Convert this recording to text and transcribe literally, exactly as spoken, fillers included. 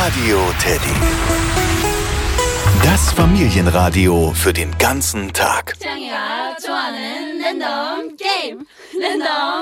Radio Teddy. Das Familienradio für den ganzen Tag. 짱이가 좋아하는 랜덤 게임. 랜덤